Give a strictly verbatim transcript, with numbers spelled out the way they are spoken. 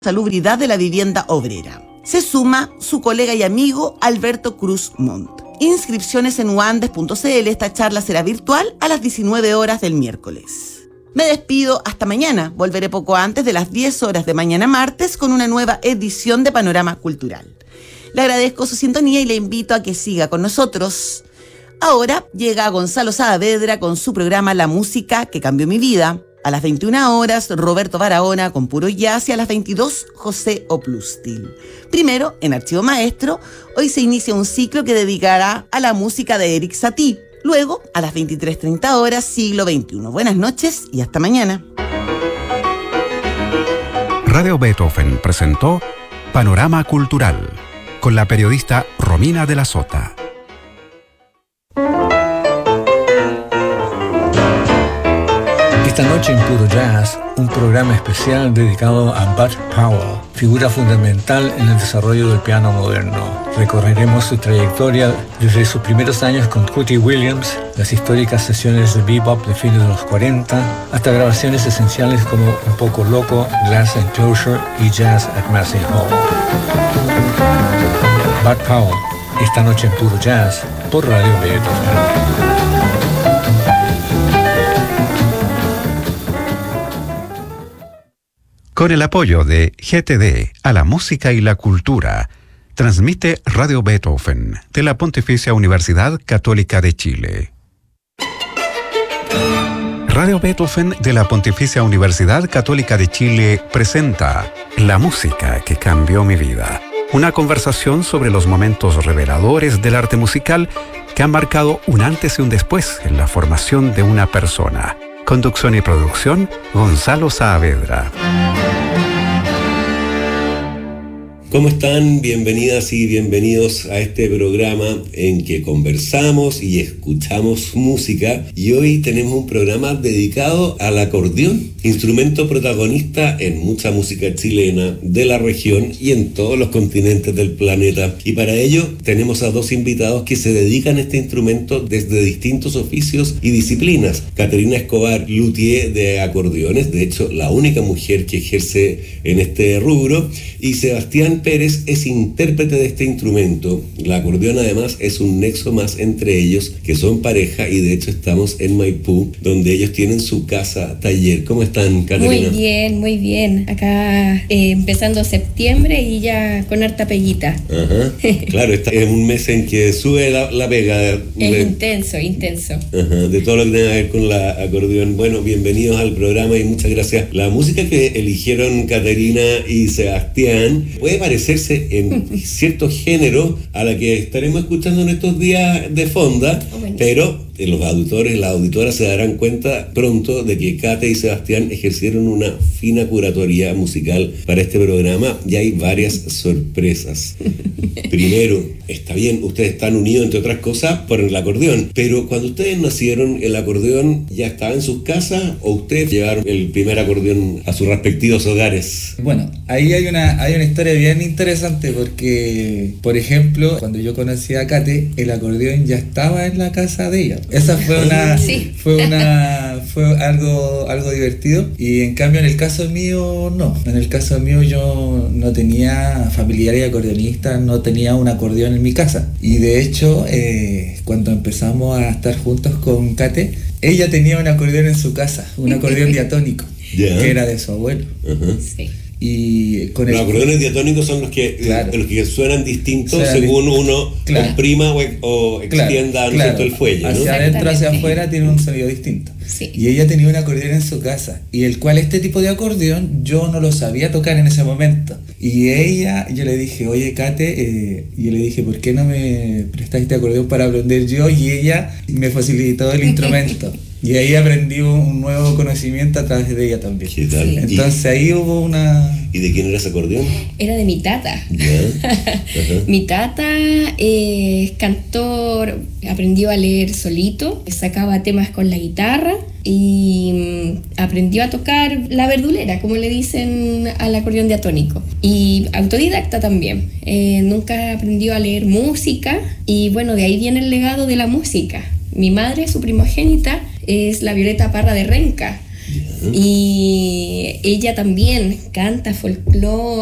salubridad de la vivienda obrera. Se suma su colega y amigo Alberto Cruz Montt. Inscripciones en uandes punto c l. Esta charla será virtual a las diecinueve horas del miércoles. Me despido hasta mañana. Volveré poco antes de las diez horas de mañana martes con una nueva edición de Panorama Cultural. Le agradezco su sintonía y le invito a que siga con nosotros. Ahora llega Gonzalo Saavedra con su programa La Música que Cambió Mi Vida. A las veintiuna horas, Roberto Barahona con Puro Jazz y a las veintidós, José Oplustil. Primero, en Archivo Maestro, hoy se inicia un ciclo que dedicará a la música de Erik Satie. Luego, a las veintitrés treinta horas, Siglo veintiuno. Buenas noches y hasta mañana. Radio Beethoven presentó Panorama Cultural con la periodista Romina de la Sota. Esta noche en Puro Jazz, un programa especial dedicado a Bud Powell, figura fundamental en el desarrollo del piano moderno. Recorreremos su trayectoria desde sus primeros años con Cootie Williams, las históricas sesiones de bebop de fines de los cuarenta, hasta grabaciones esenciales como Un Poco Loco, Glass Enclosure y Jazz at Massey Hall. Bud Powell, esta noche en Puro Jazz, por Radio Beethoven. Con el apoyo de G T D a la música y la cultura, transmite Radio Beethoven de la Pontificia Universidad Católica de Chile. Radio Beethoven de la Pontificia Universidad Católica de Chile presenta La Música que Cambió Mi Vida. Una conversación sobre los momentos reveladores del arte musical que han marcado un antes y un después en la formación de una persona. Conducción y producción, Gonzalo Saavedra. ¿Cómo están? Bienvenidas y bienvenidos a este programa en que conversamos y escuchamos música. Y hoy tenemos un programa dedicado al acordeón, instrumento protagonista en mucha música chilena, de la región y en todos los continentes del planeta. Y para ello tenemos a dos invitados que se dedican a este instrumento desde distintos oficios y disciplinas. Caterina Escobar, luthier de acordeones, de hecho la única mujer que ejerce en este rubro, y Sebastián Pérez es intérprete de este instrumento. La acordeón además es un nexo más entre ellos, que son pareja, y de hecho estamos en Maipú, donde ellos tienen su casa taller. ¿Cómo están, Caterina? Muy bien, muy bien. Acá eh, empezando septiembre y ya con harta peguita. Ajá. Claro, está en un mes en que sube la, la pega. Es de, intenso, intenso. Ajá, de todo lo que tiene que ver con la acordeón. Bueno, bienvenidos al programa y muchas gracias. La música que eligieron Caterina y Sebastián puede parecerse en cierto género a la que estaremos escuchando en estos días de fonda, oh, pero los auditores y las auditoras se darán cuenta pronto de que Cate y Sebastián ejercieron una fina curatoría musical para este programa y hay varias sorpresas. Primero, está bien, ustedes están unidos entre otras cosas por el acordeón, pero cuando ustedes nacieron, ¿el acordeón ya estaba en sus casas o ustedes llevaron el primer acordeón a sus respectivos hogares? Bueno, ahí hay una, hay una historia bien interesante porque, por ejemplo, cuando yo conocí a Cate, el acordeón ya estaba en la casa de ella. Esa fue una, sí. fue una, fue algo, algo divertido. Y en cambio en el caso mío no. En el caso mío yo no tenía familiares acordeonistas, no tenía un acordeón en mi casa. Y de hecho, eh, cuando empezamos a estar juntos con Cate, ella tenía un acordeón en su casa, un acordeón diatónico, yeah. que era de su abuelo. Uh-huh. Sí. Y con los el... acordeones diatónicos son los que, claro. los que suenan distintos Suena según di... uno claro. comprima o, o extienda claro, claro. el fuelle, ¿no? Hacia adentro, hacia afuera tiene un sonido distinto. Sí. Y ella tenía un acordeón en su casa, y el cual este tipo de acordeón yo no lo sabía tocar en ese momento. Y ella, yo le dije, oye Cate, eh, yo le dije, ¿por qué no me prestas este acordeón para aprender yo? Y ella me facilitó el instrumento. Y ahí aprendí un nuevo conocimiento a través de ella también. ¿Qué tal? Sí. Entonces ahí hubo una... ¿Y de quién era ese acordeón? Era de mi tata. Yeah. Mi tata eh, es cantor, aprendió a leer solito, sacaba temas con la guitarra y mm, aprendió a tocar la verdulera, como le dicen al acordeón diatónico. Y autodidacta también. Eh, nunca aprendió a leer música y bueno, de ahí viene el legado de la música. Mi madre, su primogénita, es la Violeta Parra de Renca. Uh-huh. Y ella también canta folclore.